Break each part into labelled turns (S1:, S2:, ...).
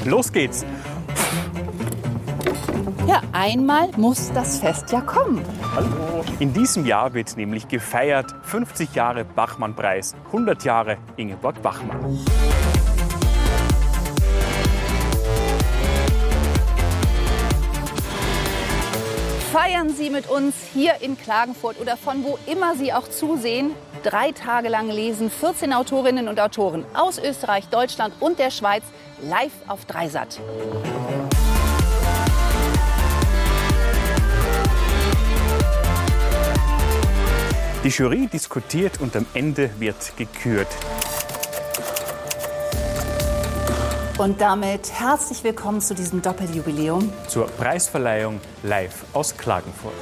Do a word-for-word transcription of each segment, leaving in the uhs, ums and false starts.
S1: Los geht's!
S2: Ja, einmal muss das Fest ja kommen.
S1: Hallo. In diesem Jahr wird nämlich gefeiert fünfzig Jahre Bachmann-Preis, hundert Jahre Ingeborg Bachmann.
S2: Feiern Sie mit uns hier in Klagenfurt oder von wo immer Sie auch zusehen. Drei Tage lang lesen vierzehn Autorinnen und Autoren aus Österreich, Deutschland und der Schweiz live auf Dreisat.
S1: Die Jury diskutiert und am Ende wird gekürt.
S2: Und damit herzlich willkommen zu diesem Doppeljubiläum.
S1: Zur Preisverleihung live aus Klagenfurt.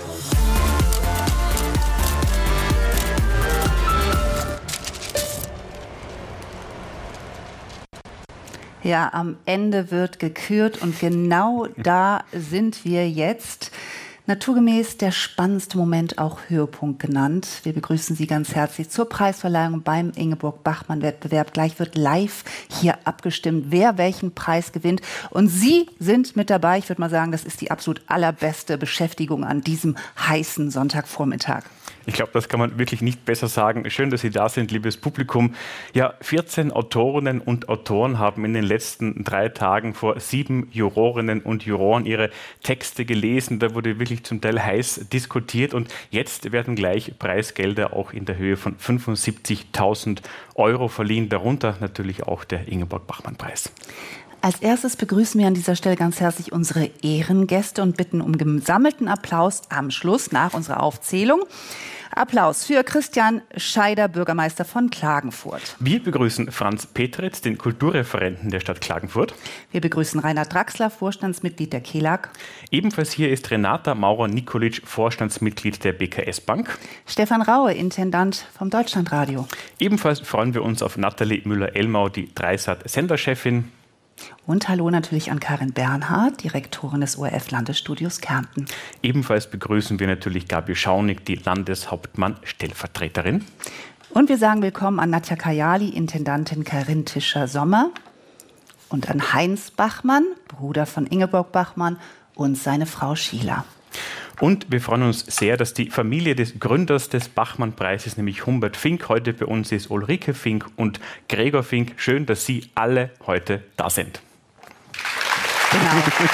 S2: Ja, am Ende wird gekürt und genau da sind wir jetzt. Naturgemäß der spannendste Moment, auch Höhepunkt genannt. Wir begrüßen Sie ganz herzlich zur Preisverleihung beim Ingeborg-Bachmann-Wettbewerb. Gleich wird live hier abgestimmt, wer welchen Preis gewinnt. Und Sie sind mit dabei. Ich würde mal sagen, das ist die absolut allerbeste Beschäftigung an diesem heißen Sonntagvormittag.
S1: Ich glaube, das kann man wirklich nicht besser sagen. Schön, dass Sie da sind, liebes Publikum. Ja, vierzehn Autorinnen und Autoren haben in den letzten drei Tagen vor sieben Jurorinnen und Juroren ihre Texte gelesen. Da wurde wirklich zum Teil heiß diskutiert und jetzt werden gleich Preisgelder auch in der Höhe von fünfundsiebzigtausend Euro verliehen, darunter natürlich auch der Ingeborg-Bachmann-Preis.
S2: Als erstes begrüßen wir an dieser Stelle ganz herzlich unsere Ehrengäste und bitten um gesammelten Applaus am Schluss nach unserer Aufzählung. Applaus für Christian Scheider, Bürgermeister von Klagenfurt.
S1: Wir begrüßen Franz Petritz, den Kulturreferenten der Stadt Klagenfurt.
S2: Wir begrüßen Rainer Draxler, Vorstandsmitglied der K E L A G.
S1: Ebenfalls hier ist Renata Maurer-Nikolic, Vorstandsmitglied der B K S-Bank.
S2: Stefan Raue, Intendant vom Deutschlandradio.
S1: Ebenfalls freuen wir uns auf Nathalie Müller-Elmau, die Dreisat-Senderchefin.
S2: Und hallo natürlich an Karin Bernhard, Direktorin des O R F-Landesstudios Kärnten.
S1: Ebenfalls begrüßen wir natürlich Gabi Schaunig, die Landeshauptmann-Stellvertreterin.
S2: Und wir sagen willkommen an Nadja Kajali, Intendantin Karin Tischer-Sommer. Und an Heinz Bachmann, Bruder von Ingeborg Bachmann, und seine Frau Sheila.
S1: Und wir freuen uns sehr, dass die Familie des Gründers des Bachmann-Preises, nämlich Humbert Fink, heute bei uns ist, Ulrike Fink und Gregor Fink. Schön, dass Sie alle heute da sind.
S2: Genau.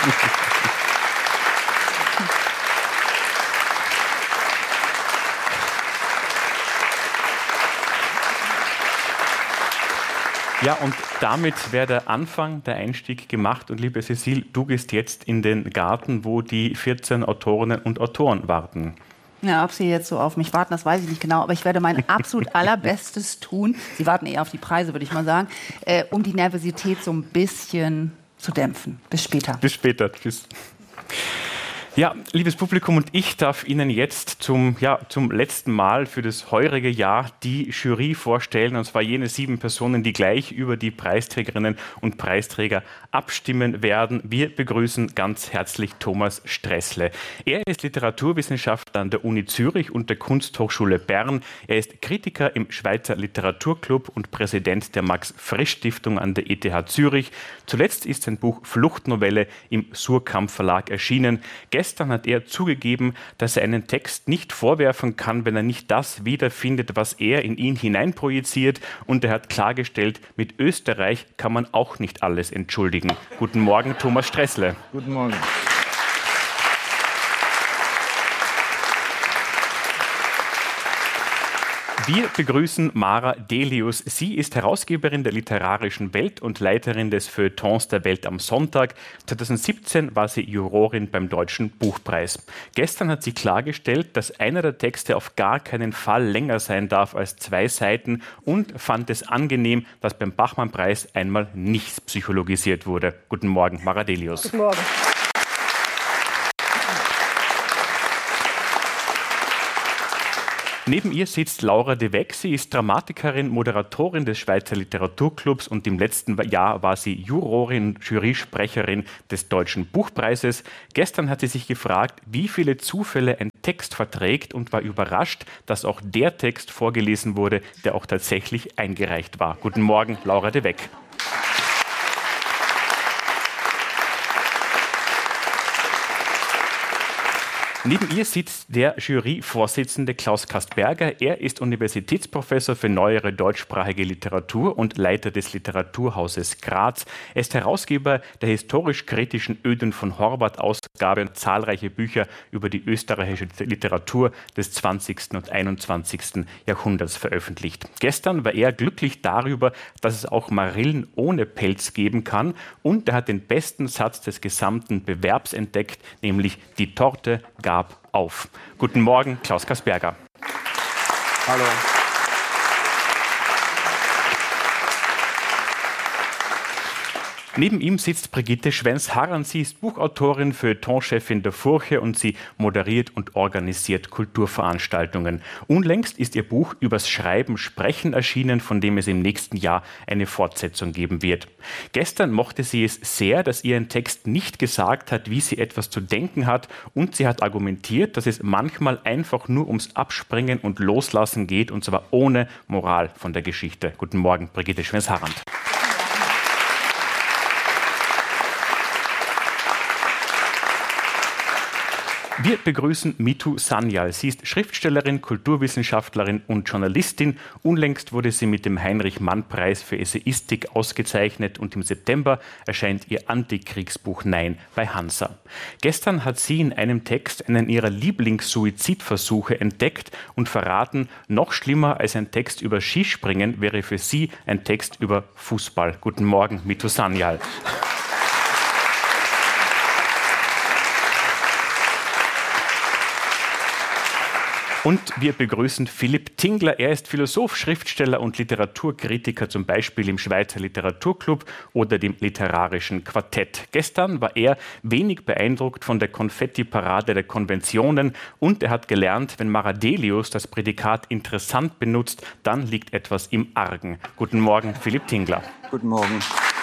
S1: Ja, und damit wäre der Anfang, der Einstieg gemacht. Und liebe Cecile, du gehst jetzt in den Garten, wo die vierzehn Autorinnen und Autoren warten.
S2: Ja, ob sie jetzt so auf mich warten, das weiß ich nicht genau. Aber ich werde mein absolut allerbestes tun. Sie warten eher auf die Preise, würde ich mal sagen, äh, um die Nervosität so ein bisschen zu dämpfen. Bis später.
S1: Bis später. Tschüss. Ja, liebes Publikum, und ich darf Ihnen jetzt zum, ja, zum letzten Mal für das heurige Jahr die Jury vorstellen, und zwar jene sieben Personen, die gleich über die Preisträgerinnen und Preisträger abstimmen werden. Wir begrüßen ganz herzlich Thomas Stressle. Er ist Literaturwissenschaftler an der Uni Zürich und der Kunsthochschule Bern. Er ist Kritiker im Schweizer Literaturclub und Präsident der Max-Frisch-Stiftung an der E T H Zürich. Zuletzt ist sein Buch Fluchtnovelle im Surkamp Verlag erschienen. Gestern hat er zugegeben, dass er einen Text nicht vorwerfen kann, wenn er nicht das wiederfindet, was er in ihn hineinprojiziert. Und er hat klargestellt, mit Österreich kann man auch nicht alles entschuldigen. Guten Morgen, Thomas Stressle.
S3: Guten Morgen.
S1: Wir begrüßen Mara Delius. Sie ist Herausgeberin der Literarischen Welt und Leiterin des Feuilletons der Welt am Sonntag. zweitausendsiebzehn war sie Jurorin beim Deutschen Buchpreis. Gestern hat sie klargestellt, dass einer der Texte auf gar keinen Fall länger sein darf als zwei Seiten und fand es angenehm, dass beim Bachmann-Preis einmal nichts psychologisiert wurde. Guten Morgen, Mara Delius.
S4: Guten Morgen.
S1: Neben ihr sitzt Laura de Weck. Sie ist Dramatikerin, Moderatorin des Schweizer Literaturclubs und im letzten Jahr war sie Jurorin und Jurysprecherin des Deutschen Buchpreises. Gestern hat sie sich gefragt, wie viele Zufälle ein Text verträgt und war überrascht, dass auch der Text vorgelesen wurde, der auch tatsächlich eingereicht war. Guten Morgen, Laura de Weck. Neben ihr sitzt der Juryvorsitzende Klaus Kastberger. Er ist Universitätsprofessor für neuere deutschsprachige Literatur und Leiter des Literaturhauses Graz. Er ist Herausgeber der historisch-kritischen Ödön von Horvath-Ausgabe und zahlreiche Bücher über die österreichische Literatur des zwanzigsten und einundzwanzigsten Jahrhunderts veröffentlicht. Gestern war er glücklich darüber, dass es auch Marillen ohne Pelz geben kann, und er hat den besten Satz des gesamten Bewerbs entdeckt, nämlich: Die Torte gab auf. Guten Morgen, Klaus Kastberger.
S3: Hallo.
S1: Neben ihm sitzt Brigitte Schwenz-Harran. Sie ist Buchautorin, Feuilletonchefin der Furche und sie moderiert und organisiert Kulturveranstaltungen. Unlängst ist ihr Buch Übers Schreiben sprechen erschienen, von dem es im nächsten Jahr eine Fortsetzung geben wird. Gestern mochte sie es sehr, dass ihr ein Text nicht gesagt hat, wie sie etwas zu denken hat, und sie hat argumentiert, dass es manchmal einfach nur ums Abspringen und Loslassen geht, und zwar ohne Moral von der Geschichte. Guten Morgen, Brigitte Schwenz-Harran. Wir begrüßen Mitu Sanyal. Sie ist Schriftstellerin, Kulturwissenschaftlerin und Journalistin. Unlängst wurde sie mit dem Heinrich-Mann-Preis für Essayistik ausgezeichnet und im September erscheint ihr Antikriegsbuch Nein bei Hansa. Gestern hat sie in einem Text einen ihrer Lieblings-Suizidversuche entdeckt und verraten, noch schlimmer als ein Text über Skispringen wäre für sie ein Text über Fußball. Guten Morgen, Mitu Sanyal. Und wir begrüßen Philipp Tingler. Er ist Philosoph, Schriftsteller und Literaturkritiker, zum Beispiel im Schweizer Literaturclub oder dem Literarischen Quartett. Gestern war er wenig beeindruckt von der Konfetti-Parade der Konventionen und er hat gelernt, wenn Maradelius das Prädikat interessant benutzt, dann liegt etwas im Argen. Guten Morgen, Philipp Tingler.
S3: Guten Morgen.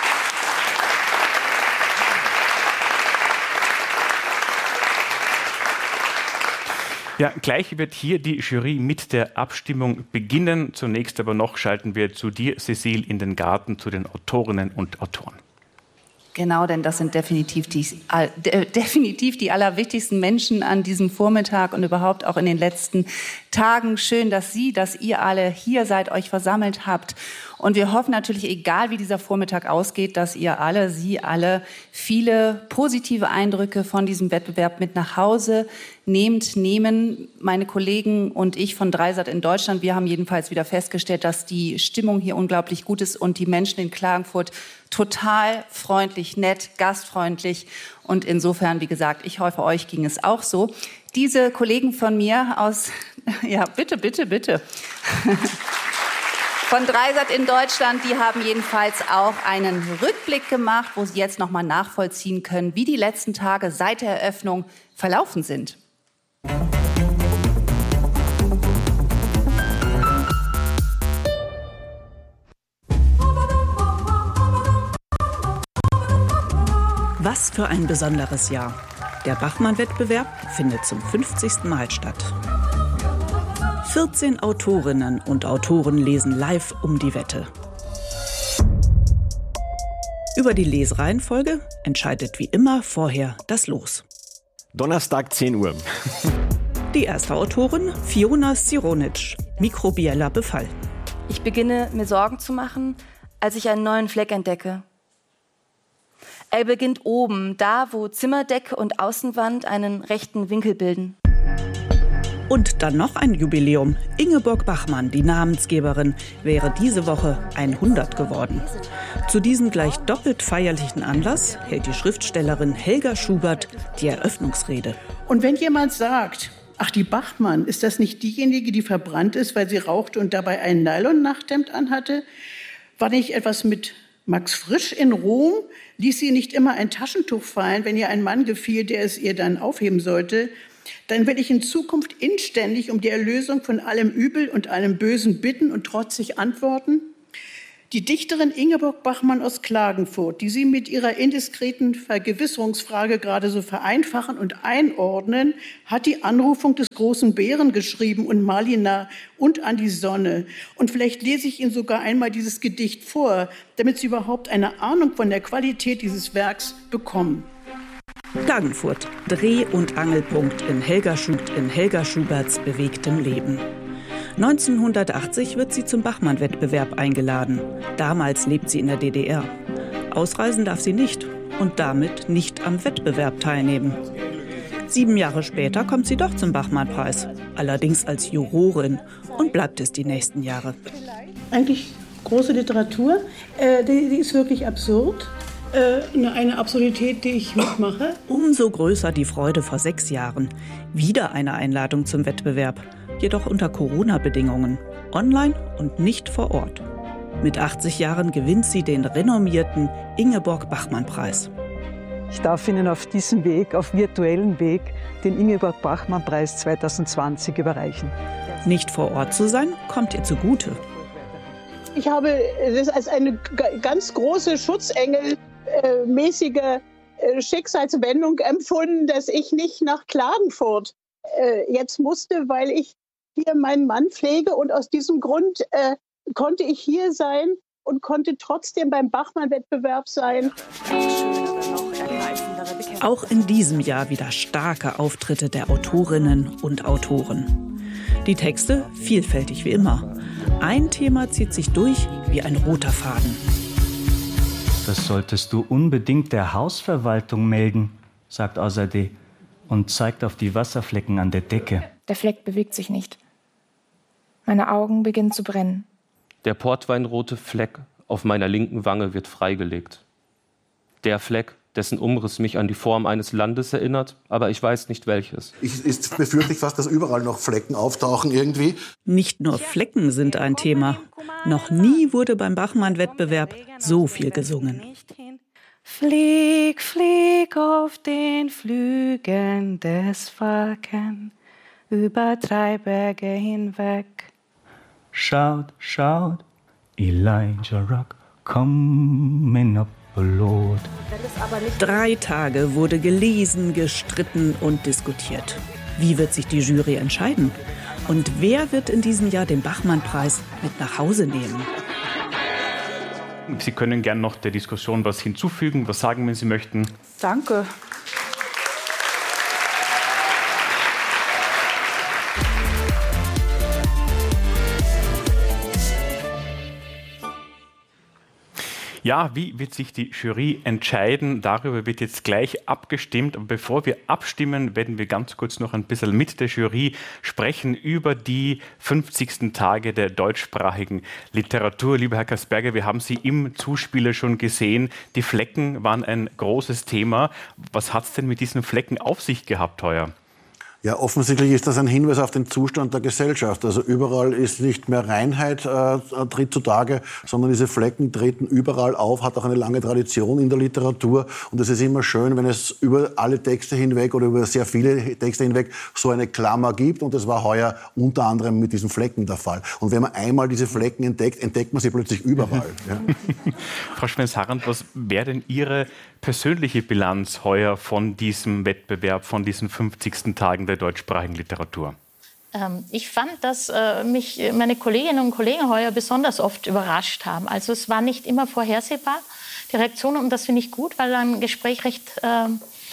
S1: Ja, gleich wird hier die Jury mit der Abstimmung beginnen. Zunächst aber noch schalten wir zu dir, Cecile, in den Garten zu den Autorinnen und Autoren.
S2: Genau, denn das sind definitiv die, äh, definitiv die allerwichtigsten Menschen an diesem Vormittag und überhaupt auch in den letzten Tagen. Schön, dass Sie, dass ihr alle hier seid, euch versammelt habt. Und wir hoffen natürlich, egal wie dieser Vormittag ausgeht, dass ihr alle, Sie alle, viele positive Eindrücke von diesem Wettbewerb mit nach Hause nehmt, nehmen. Meine Kollegen und ich von Dreisat in Deutschland, wir haben jedenfalls wieder festgestellt, dass die Stimmung hier unglaublich gut ist und die Menschen in Klagenfurt total freundlich, nett, gastfreundlich. Und insofern, wie gesagt, ich hoffe, euch ging es auch so. Diese Kollegen von mir aus, ja, bitte, bitte, bitte. Von Dreisat in Deutschland, die haben jedenfalls auch einen Rückblick gemacht, wo Sie jetzt nochmal nachvollziehen können, wie die letzten Tage seit der Eröffnung verlaufen sind.
S4: Was für ein besonderes Jahr. Der Bachmann-Wettbewerb findet zum fünfzigsten Mal statt. vierzehn Autorinnen und Autoren lesen live um die Wette. Über die Lesereihenfolge entscheidet wie immer vorher das Los.
S3: Donnerstag, zehn Uhr.
S4: Die erste Autorin, Fiona Sironic, mikrobieller Befall.
S5: Ich beginne, mir Sorgen zu machen, als ich einen neuen Fleck entdecke. Er beginnt oben, da wo Zimmerdecke und Außenwand einen rechten Winkel bilden.
S4: Und dann noch ein Jubiläum. Ingeborg Bachmann, die Namensgeberin, wäre diese Woche hundert geworden. Zu diesem gleich doppelt feierlichen Anlass hält die Schriftstellerin Helga Schubert die Eröffnungsrede.
S6: Und wenn jemand sagt, ach, die Bachmann, ist das nicht diejenige, die verbrannt ist, weil sie rauchte und dabei ein Nylon-Nachthemd anhatte? War nicht etwas mit Max Frisch in Rom? Ließ sie nicht immer ein Taschentuch fallen, wenn ihr ein Mann gefiel, der es ihr dann aufheben sollte? Dann will ich in Zukunft inständig um die Erlösung von allem Übel und allem Bösen bitten und trotzig antworten. Die Dichterin Ingeborg Bachmann aus Klagenfurt, die Sie mit ihrer indiskreten Vergewisserungsfrage gerade so vereinfachen und einordnen, hat die Anrufung des großen Bären geschrieben und Malina und an die Sonne. Und vielleicht lese ich Ihnen sogar einmal dieses Gedicht vor, damit Sie überhaupt eine Ahnung von der Qualität dieses Werks bekommen.
S4: Klagenfurt, Dreh- und Angelpunkt in Helga, Schub- in Helga Schuberts bewegtem Leben. neunzehnhundertachtzig wird sie zum Bachmann-Wettbewerb eingeladen. Damals lebt sie in der D D R. Ausreisen darf sie nicht und damit nicht am Wettbewerb teilnehmen. Sieben Jahre später kommt sie doch zum Bachmann-Preis, allerdings als Jurorin, und bleibt es die nächsten Jahre.
S6: Eigentlich große Literatur, äh, die, die ist wirklich absurd. Äh, eine Absurdität, die ich mitmache.
S4: Umso größer die Freude vor sechs Jahren. Wieder eine Einladung zum Wettbewerb, jedoch unter Corona-Bedingungen, online und nicht vor Ort. Mit achtzig Jahren gewinnt sie den renommierten Ingeborg-Bachmann-Preis.
S7: Ich darf Ihnen auf diesem Weg, auf virtuellem Weg, den Ingeborg-Bachmann-Preis zwanzig zwanzig überreichen.
S4: Nicht vor Ort zu sein, kommt ihr zugute.
S6: Ich habe das als eine ganz große Schutzengel Äh, mäßige äh, Schicksalswendung empfunden, dass ich nicht nach Klagenfurt äh, jetzt musste, weil ich hier meinen Mann pflege, und aus diesem Grund äh, konnte ich hier sein und konnte trotzdem beim Bachmann-Wettbewerb sein.
S4: Auch in diesem Jahr wieder starke Auftritte der Autorinnen und Autoren. Die Texte vielfältig wie immer. Ein Thema zieht sich durch wie ein roter Faden.
S8: Das solltest du unbedingt der Hausverwaltung melden, sagt Azadeh und zeigt auf die Wasserflecken an der Decke.
S9: Der Fleck bewegt sich nicht. Meine Augen beginnen zu brennen.
S10: Der portweinrote Fleck auf meiner linken Wange wird freigelegt. Der Fleck, dessen Umriss mich an die Form eines Landes erinnert, aber ich weiß nicht welches.
S11: Ich, ich befürchte fast, dass überall noch Flecken auftauchen irgendwie.
S4: Nicht nur Flecken sind ein Thema. Noch nie wurde beim Bachmann-Wettbewerb so viel gesungen.
S12: Flieg, flieg auf den Flügeln des Falken über drei Berge hinweg.
S8: Schaut, schaut, Elijah Rock coming up. Lord.
S4: Drei Tage wurde gelesen, gestritten und diskutiert. Wie wird sich die Jury entscheiden? Und wer wird in diesem Jahr den Bachmann-Preis mit nach Hause nehmen?
S1: Sie können gerne noch der Diskussion was hinzufügen, was sagen, wenn Sie möchten.
S12: Danke.
S1: Ja, wie wird sich die Jury entscheiden? Darüber wird jetzt gleich abgestimmt. Aber bevor wir abstimmen, werden wir ganz kurz noch ein bisschen mit der Jury sprechen über die fünfzigsten Tage der deutschsprachigen Literatur. Lieber Herr Kasperger, wir haben Sie im Zuspieler schon gesehen. Die Flecken waren ein großes Thema. Was hat es denn mit diesen Flecken auf sich gehabt heuer?
S11: Ja, offensichtlich ist das ein Hinweis auf den Zustand der Gesellschaft. Also überall ist nicht mehr Reinheit äh, tritt zutage, sondern diese Flecken treten überall auf, hat auch eine lange Tradition in der Literatur. Und es ist immer schön, wenn es über alle Texte hinweg oder über sehr viele Texte hinweg so eine Klammer gibt. Und das war heuer unter anderem mit diesen Flecken der Fall. Und wenn man einmal diese Flecken entdeckt, entdeckt man sie plötzlich überall. Ja.
S1: Frau Schwenz-Harrand, was wäre denn Ihre persönliche Bilanz heuer von diesem Wettbewerb, von diesen fünfzigsten Tagen der deutschsprachigen Literatur?
S13: Ähm, ich fand, dass äh, mich meine Kolleginnen und Kollegen heuer besonders oft überrascht haben. Also es war nicht immer vorhersehbar, die Reaktion, und das finde ich gut, weil ein Gespräch recht äh,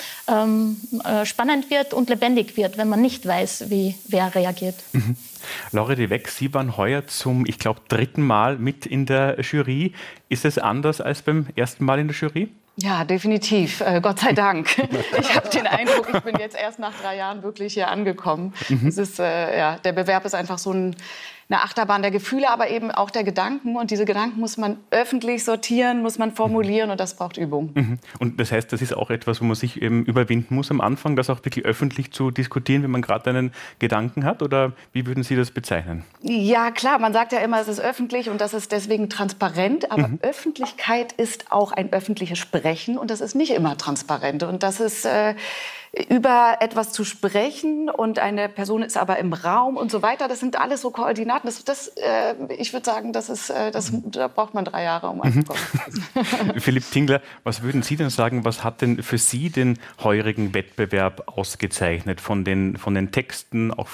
S13: ähm, äh, spannend wird und lebendig wird, wenn man nicht weiß, wie wer reagiert.
S1: Mhm. Laura de Weck, Sie waren heuer zum, ich glaube, dritten Mal mit in der Jury. Ist es anders als beim ersten Mal in der Jury?
S14: Ja, definitiv. Äh, Gott sei Dank. Ich habe den Eindruck, ich bin jetzt erst nach drei Jahren wirklich hier angekommen. Mhm. Es ist, äh, ja, der Bewerb ist einfach so ein, eine Achterbahn der Gefühle, aber eben auch der Gedanken. Und diese Gedanken muss man öffentlich sortieren, muss man formulieren, und das braucht Übung.
S1: Mhm. Und das heißt, das ist auch etwas, wo man sich eben überwinden muss am Anfang, das auch wirklich öffentlich zu diskutieren, wenn man gerade einen Gedanken hat? Oder wie würden Sie das bezeichnen?
S14: Ja, klar, man sagt ja immer, es ist öffentlich und das ist deswegen transparent. Aber mhm. Öffentlichkeit ist auch ein öffentliches Sprechen, und das ist nicht immer transparent. Und das ist äh, über etwas zu sprechen, und eine Person ist aber im Raum und so weiter. Das sind alles so Koordinaten. Das, das, äh, ich würde sagen, das ist, äh, das, da braucht man drei Jahre, um anzukommen.
S1: Philipp Tingler, was würden Sie denn sagen, was hat denn für Sie den heurigen Wettbewerb ausgezeichnet? Von den, von den Texten, auch